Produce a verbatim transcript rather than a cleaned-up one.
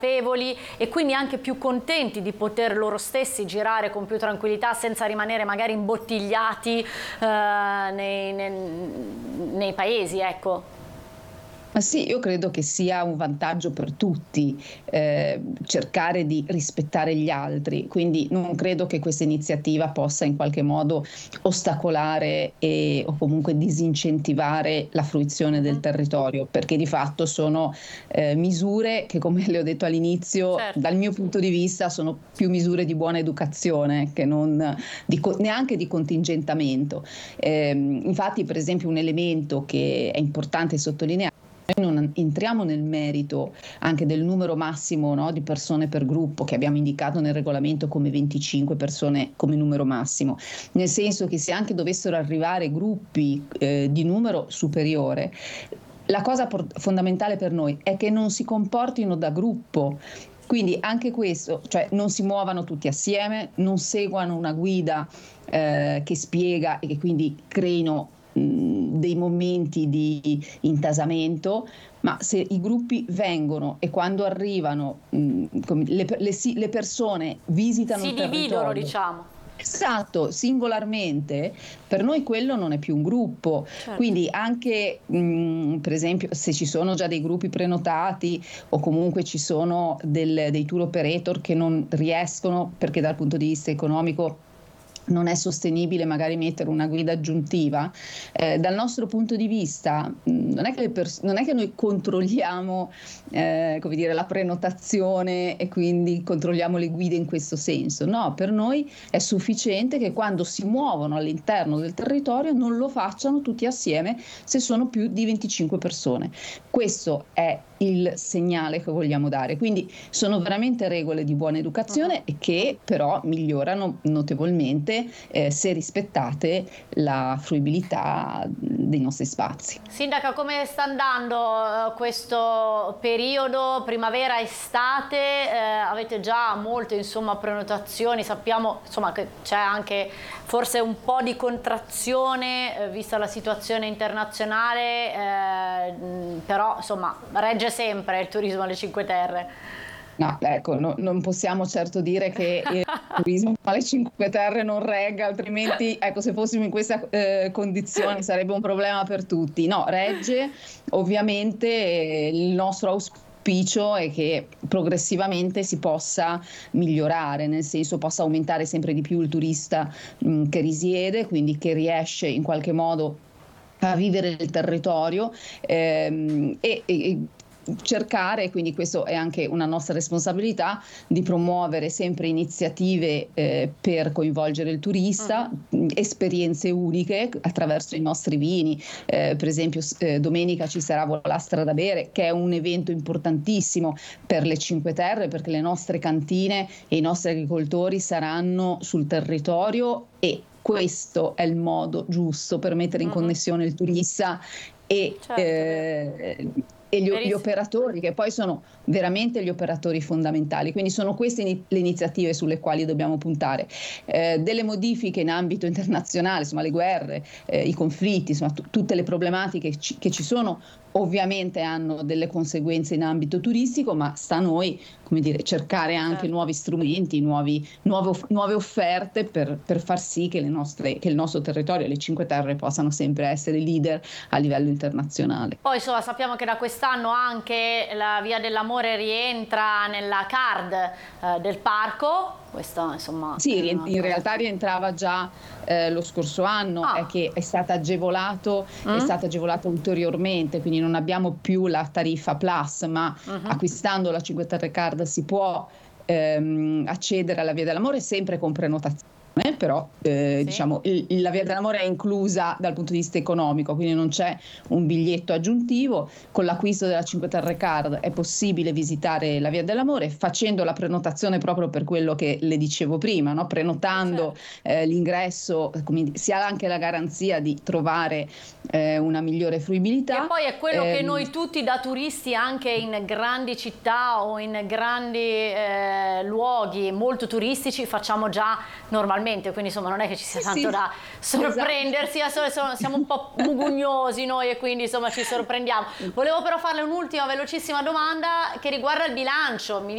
e quindi anche più contenti di poter loro stessi girare con più tranquillità senza rimanere magari imbottigliati eh, nei, nei, nei paesi, ecco. Ma sì, io credo che sia un vantaggio per tutti eh, cercare di rispettare gli altri, quindi non credo che questa iniziativa possa in qualche modo ostacolare e, o comunque disincentivare la fruizione del territorio, perché di fatto sono eh, misure che, come le ho detto all'inizio, certo, dal mio punto di vista sono più misure di buona educazione che non di, neanche di contingentamento. Eh, infatti, per esempio, un elemento che è importante sottolineare: noi non entriamo nel merito anche del numero massimo, no, di persone per gruppo che abbiamo indicato nel regolamento come venticinque persone come numero massimo, nel senso che se anche dovessero arrivare gruppi eh, di numero superiore, la cosa fondamentale per noi è che non si comportino da gruppo. Quindi anche questo, cioè non si muovano tutti assieme, non seguano una guida eh, che spiega e che quindi creino dei momenti di intasamento, ma se i gruppi vengono e quando arrivano mh, le, le, le persone visitano si il territorio, dividono, diciamo. Esatto, singolarmente, per noi quello non è più un gruppo. Certo. Quindi anche mh, per esempio se ci sono già dei gruppi prenotati o comunque ci sono del, dei tour operator che non riescono perché dal punto di vista economico non è sostenibile magari mettere una guida aggiuntiva, eh, dal nostro punto di vista mh, non è che, le pers- non è che noi controlliamo eh, come dire, la prenotazione e quindi controlliamo le guide in questo senso. No, per noi è sufficiente che quando si muovono all'interno del territorio non lo facciano tutti assieme se sono più di venticinque persone. Questo è il segnale che vogliamo dare, quindi sono veramente regole di buona educazione e che però migliorano notevolmente eh, se rispettate la fruibilità dei nostri spazi. Sindaca, come sta andando questo periodo primavera-estate? Eh, avete già molte insomma prenotazioni, sappiamo insomma che c'è anche forse un po' di contrazione eh, vista la situazione internazionale, eh, però insomma regge sempre il turismo alle Cinque Terre. No, ecco, no, non possiamo certo dire che il turismo alle Cinque Terre non regga, altrimenti, ecco, se fossimo in questa eh, condizione sarebbe un problema per tutti. No, regge, ovviamente eh, il nostro auspicio è che progressivamente si possa migliorare, nel senso possa aumentare sempre di più il turista mh, che risiede, quindi che riesce in qualche modo a vivere il territorio ehm, e, e cercare, quindi questo è anche una nostra responsabilità, di promuovere sempre iniziative eh, per coinvolgere il turista, uh-huh. esperienze uniche attraverso i nostri vini, eh, per esempio eh, domenica ci sarà Volastra da bere, che è un evento importantissimo per le Cinque Terre, perché le nostre cantine e i nostri agricoltori saranno sul territorio e questo è il modo giusto per mettere in uh-huh. connessione il turista e certo, eh, e gli, gli operatori, che poi sono veramente gli operatori fondamentali. Quindi sono queste in, le iniziative sulle quali dobbiamo puntare. Eh, delle modifiche in ambito internazionale, insomma le guerre, eh, i conflitti, insomma t- tutte le problematiche ci, che ci sono, ovviamente hanno delle conseguenze in ambito turistico, ma sta a noi, come dire, cercare anche certo. nuovi strumenti, nuovi, nuove, nuove offerte per, per far sì che, le nostre, che il nostro territorio, le Cinque Terre, possano sempre essere leader a livello internazionale. Poi insomma sappiamo che da quest'anno anche la Via dell'Amore rientra nella card eh, del parco. Questo, insomma, sì, in cosa... realtà rientrava già eh, lo scorso anno, ah. è che è stato agevolato, mm? è stato agevolato ulteriormente, quindi non abbiamo più la tariffa plus, ma uh-huh. acquistando la Cinque Terre Card si può ehm, accedere alla Via dell'Amore sempre con prenotazione. Eh, però eh, sì. diciamo il, il, la Via dell'Amore è inclusa dal punto di vista economico, quindi non c'è un biglietto aggiuntivo. Con l'acquisto della Cinque Terre Card è possibile visitare la Via dell'Amore facendo la prenotazione proprio per quello che le dicevo prima, no? Prenotando certo. eh, l'ingresso, come, si ha anche la garanzia di trovare eh, una migliore fruibilità. E poi è quello eh, che noi tutti da turisti anche in grandi città o in grandi eh, luoghi molto turistici facciamo già normalmente. Quindi insomma non è che ci sia tanto sì, da sorprendersi, esatto. Siamo un po' mugugnosi noi e quindi insomma ci sorprendiamo. Volevo però farle un'ultima velocissima domanda che riguarda il bilancio. Mi